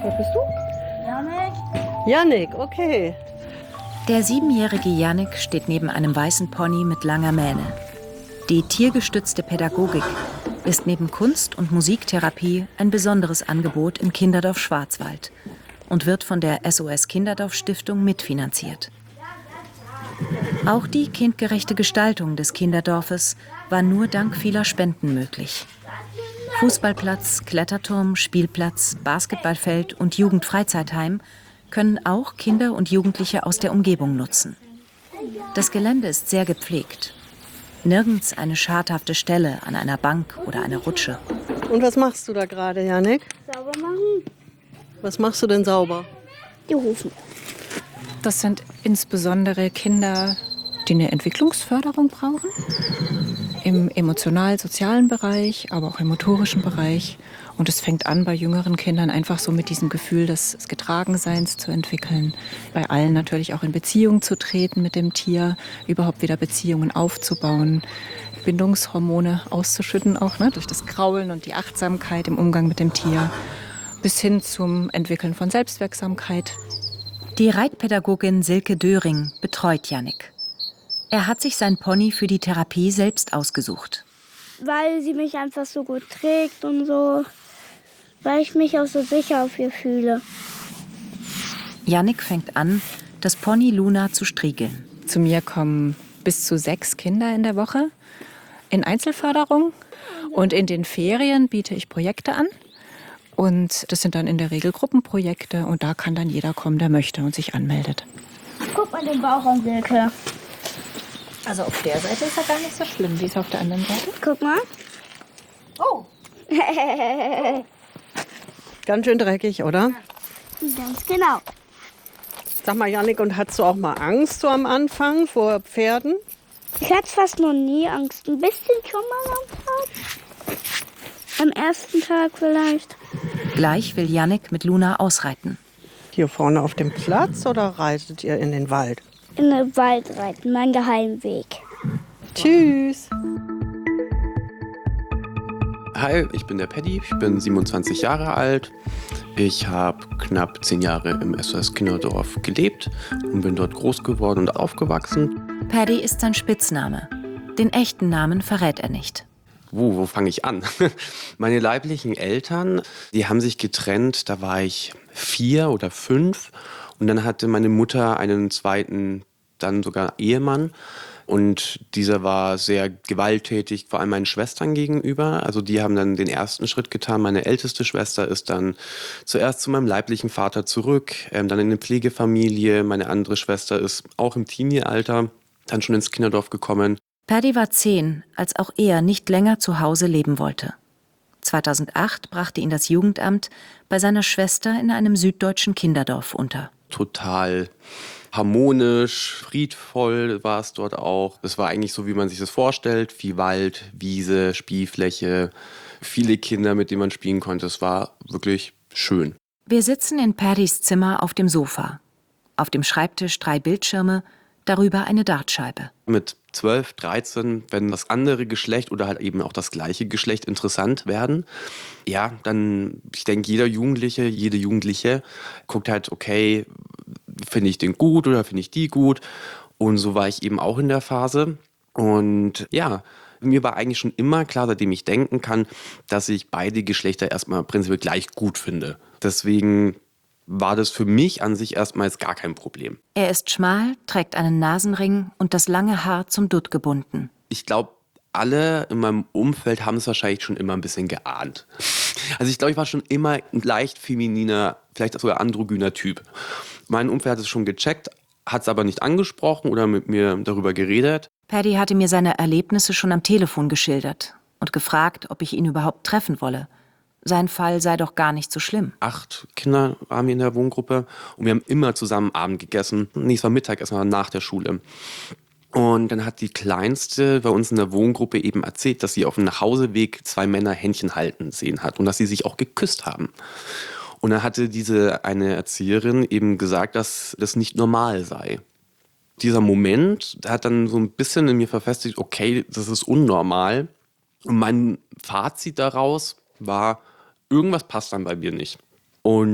Wer bist du? Janik. Janik, okay. Der 7-jährige Janik steht neben einem weißen Pony mit langer Mähne. Die tiergestützte Pädagogik ist neben Kunst- und Musiktherapie ein besonderes Angebot im Kinderdorf Schwarzwald und wird von der SOS Kinderdorf Stiftung mitfinanziert. Auch die kindgerechte Gestaltung des Kinderdorfes war nur dank vieler Spenden möglich. Fußballplatz, Kletterturm, Spielplatz, Basketballfeld und Jugendfreizeitheim können auch Kinder und Jugendliche aus der Umgebung nutzen. Das Gelände ist sehr gepflegt. Nirgends eine schadhafte Stelle an einer Bank oder einer Rutsche. Und was machst du da gerade, Janik? Sauber machen. Was machst du denn sauber? Die Hufen. Das sind insbesondere Kinder, die eine Entwicklungsförderung brauchen. Im emotional-sozialen Bereich, aber auch im motorischen Bereich. Und es fängt an, bei jüngeren Kindern einfach so mit diesem Gefühl des Getragenseins zu entwickeln. Bei allen natürlich auch in Beziehung zu treten mit dem Tier, überhaupt wieder Beziehungen aufzubauen, Bindungshormone auszuschütten auch, ne, durch das Kraulen und die Achtsamkeit im Umgang mit dem Tier, bis hin zum Entwickeln von Selbstwirksamkeit. Die Reitpädagogin Silke Döring betreut Janik. Er hat sich sein Pony für die Therapie selbst ausgesucht. Weil sie mich einfach so gut trägt und so. Weil ich mich auch so sicher auf ihr fühle. Janik fängt an, das Pony Luna zu striegeln. Zu mir kommen bis zu 6 Kinder in der Woche in Einzelförderung. Und in den Ferien biete ich Projekte an. Und das sind dann in der Regel Gruppenprojekte. Und da kann dann jeder kommen, der möchte und sich anmeldet. Guck mal den Bauch an, Silke. Also auf der Seite ist er gar nicht so schlimm. Wie ist auf der anderen Seite? Guck mal. Oh. Ganz schön dreckig, oder? Ganz genau. Sag mal, Janik, und hattest du auch mal Angst so am Anfang vor Pferden? Ich hatte fast noch nie Angst. Ein bisschen schon mal am Tag. Am ersten Tag vielleicht. Gleich will Janik mit Luna ausreiten. Hier vorne auf dem Platz oder reitet ihr in den Wald? In den Wald reiten, mein Geheimweg. Tschüss. Hi, ich bin der Paddy, ich bin 27 Jahre alt. Ich habe knapp 10 Jahre im SOS Kinderdorf gelebt und bin dort groß geworden und aufgewachsen. Paddy ist sein Spitzname. Den echten Namen verrät er nicht. Wo fange ich an? Meine leiblichen Eltern, die haben sich getrennt, da war ich 4 oder 5. Und dann hatte meine Mutter einen zweiten, dann sogar Ehemann. Und dieser war sehr gewalttätig, vor allem meinen Schwestern gegenüber. Also die haben dann den ersten Schritt getan. Meine älteste Schwester ist dann zuerst zu meinem leiblichen Vater zurück, dann in eine Pflegefamilie. Meine andere Schwester ist auch im Teenie-Alter dann schon ins Kinderdorf gekommen. Paddy war 10, als auch er nicht länger zu Hause leben wollte. 2008 brachte ihn das Jugendamt bei seiner Schwester in einem süddeutschen Kinderdorf unter. Total harmonisch, friedvoll war es dort auch. Es war eigentlich so, wie man sich das vorstellt. Viel Wald, Wiese, Spielfläche, viele Kinder, mit denen man spielen konnte. Es war wirklich schön. Wir sitzen in Paddys Zimmer auf dem Sofa. Auf dem Schreibtisch 3 Bildschirme, darüber eine Dartscheibe. Mit 12, 13, wenn das andere Geschlecht oder halt eben auch das gleiche Geschlecht interessant werden, ja, dann, ich denke, jeder Jugendliche, jede Jugendliche guckt halt, okay, finde ich den gut oder finde ich die gut? Und so war ich eben auch in der Phase. Und ja, mir war eigentlich schon immer klar, seitdem ich denken kann, dass ich beide Geschlechter erstmal prinzipiell gleich gut finde. Deswegen war das für mich an sich erstmal jetzt gar kein Problem. Er ist schmal, trägt einen Nasenring und das lange Haar zum Dutt gebunden. Ich glaube, alle in meinem Umfeld haben es wahrscheinlich schon immer ein bisschen geahnt. Also ich glaube, ich war schon immer ein leicht femininer, vielleicht sogar androgyner Typ. Mein Umfeld hat es schon gecheckt, hat es aber nicht angesprochen oder mit mir darüber geredet. Paddy hatte mir seine Erlebnisse schon am Telefon geschildert und gefragt, ob ich ihn überhaupt treffen wolle. Sein Fall sei doch gar nicht so schlimm. 8 Kinder waren wir in der Wohngruppe und wir haben immer zusammen Abend gegessen. Nee, es war Mittagessen, war nach der Schule. Und dann hat die Kleinste bei uns in der Wohngruppe eben erzählt, dass sie auf dem Nachhauseweg 2 Männer Händchen halten sehen hat und dass sie sich auch geküsst haben. Und dann hatte diese eine Erzieherin eben gesagt, dass das nicht normal sei. Dieser Moment hat dann so ein bisschen in mir verfestigt, okay, das ist unnormal. Und mein Fazit daraus war, irgendwas passt dann bei mir nicht. Und